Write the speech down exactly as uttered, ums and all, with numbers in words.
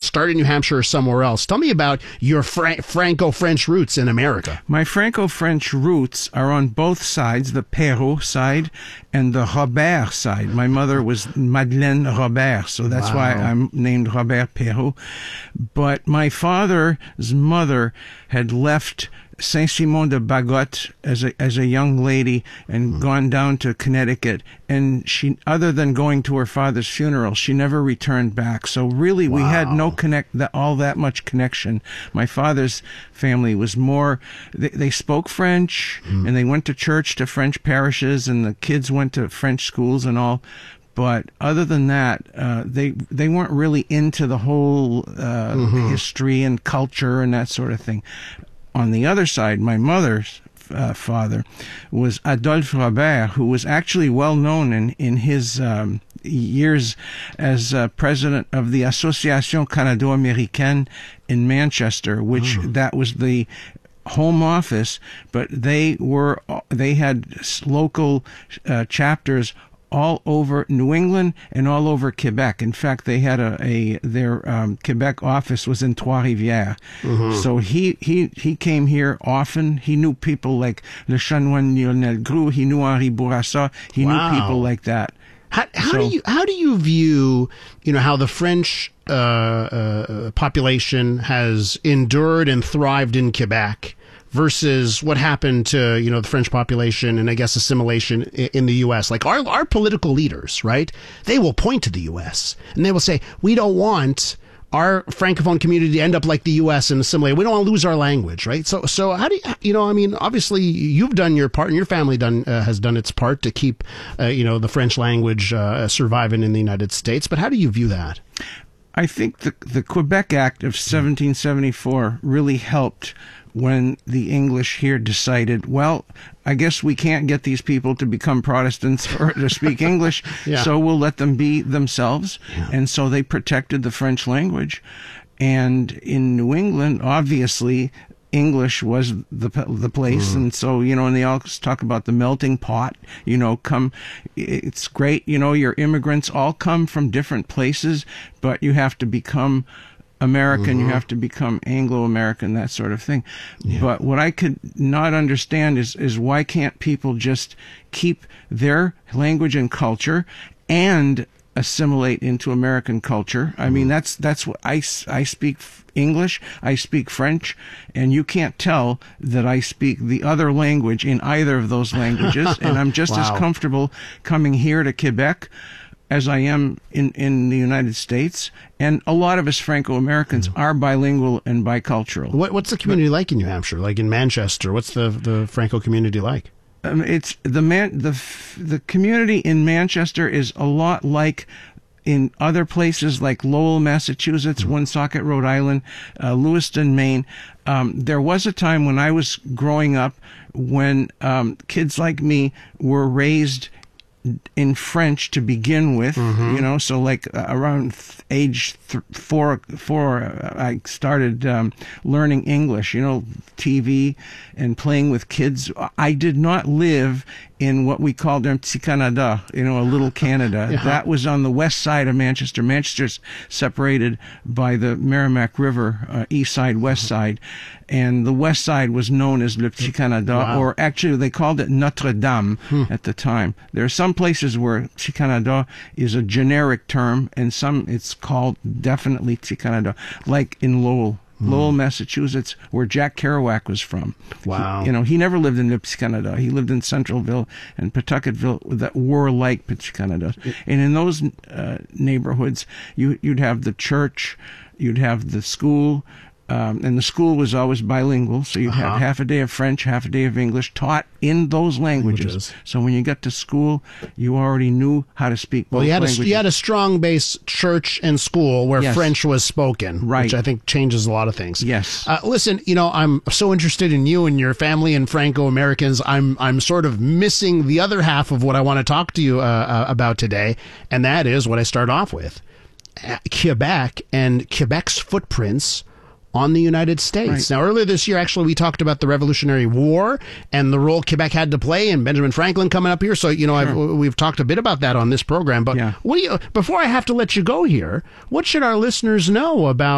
start in New Hampshire or somewhere else. Tell me about your Fra- Franco-French roots in America. My Franco-French roots are on both sides, the Perrault side and the Robert side. My mother was Madeleine Robert, so that's wow. why I'm named Robert Perrault. But my father's mother had left Saint-Simon de Bagotte as a as a young lady and mm. gone down to Connecticut, and she, other than going to her father's funeral, she never returned back. So really, wow. we had no connect that all that much connection. My father's family was more they, they spoke French mm. and they went to church to French parishes, and the kids went to French schools and all. But other than that, uh, they they weren't really into the whole uh, mm-hmm. history and culture and that sort of thing. On the other side, my mother's uh, father was Adolphe Robert, who was actually well known in, in his um, years as uh, president of the Association Canado-Américaine in Manchester, which oh. that was the home office, but they were they had local uh, chapters all over New England and all over Quebec. In fact, they had a, a their um, Quebec office was in Trois-Rivières. Mm-hmm. So he, he he came here often. He knew people like Le Chanoine Lionel Groux. He knew Henri Bourassa. He wow. knew people like that. How, how so, do you how do you view you know how the French uh, uh, population has endured and thrived in Quebec versus what happened to, you know, the French population and I guess assimilation in the U S? Like our our political leaders, right? They will point to the U S and they will say, we don't want our Francophone community to end up like the U S and assimilate. We don't want to lose our language, right? So, so how do you, you know, I mean, obviously you've done your part and your family done uh, has done its part to keep, uh, you know, the French language uh, surviving in the United States. But how do you view that? I think the the Quebec Act of seventeen seventy-four really helped when the English here decided, well, I guess we can't get these people to become Protestants or to speak English, yeah. so we'll let them be themselves. Yeah. And so they protected the French language. And in New England, obviously, English was the the place, mm. and so, you know, and they always talk about the melting pot, you know, come, it's great, you know, your immigrants all come from different places, but you have to become American, mm-hmm. you have to become Anglo-American, that sort of thing. Yeah. But what I could not understand is, is why can't people just keep their language and culture and assimilate into American culture? I mean, that's that's what I, I speak English, I speak French, and you can't tell that I speak the other language in either of those languages, and I'm just wow. as comfortable coming here to Quebec as I am in, in the United States. And a lot of us Franco-Americans mm. are bilingual and bicultural. What, what's the community but, like in New Hampshire? Like in Manchester, what's the, the Franco community like? Um, it's the man the the community in Manchester is a lot like in other places like Lowell, Massachusetts, mm-hmm. Woonsocket, Rhode Island, uh, Lewiston, Maine. Um, there was a time when I was growing up when um, kids like me were raised in French to begin with, mm-hmm. you know, so like uh, around th- age th- four, four, uh, I started um, learning English, you know, T V and playing with kids. I did not live in what we called un petit Canada, you know, a little Canada. Yeah. That was on the west side of Manchester. Manchester's separated by the Merrimack River, uh, east side, west side. And the west side was known as Le Petit Canada, wow. or actually they called it Notre Dame hmm. at the time. There are some places where Petit Canada is a generic term, and some it's called definitely Petit Canada, like in Lowell. Lowell, Massachusetts, where Jack Kerouac was from. Wow. He, you know, he never lived in Le Petit Canada. He lived in Centralville and Pawtucketville that were like Petit Canada. And in those uh, neighborhoods, you, you'd have the church, you'd have the school, Um, and the school was always bilingual, so you uh-huh. have half a day of French, half a day of English taught in those languages. languages. So when you got to school, you already knew how to speak both well, you had languages. A, you had a strong base church and school where yes. French was spoken, right. which I think changes a lot of things. Yes. Uh, listen, you know, I'm so interested in you and your family and Franco-Americans. I'm I'm sort of missing the other half of what I want to talk to you uh, uh, about today, and that is what I start off with. Uh, Quebec and Quebec's footprints on the United States. Right. Now, earlier this year, actually, we talked about the Revolutionary War and the role Quebec had to play, and Benjamin Franklin coming up here. So, you know, sure. I've, we've talked a bit about that on this program. But yeah. what do you, before I have to let you go here, what should our listeners know about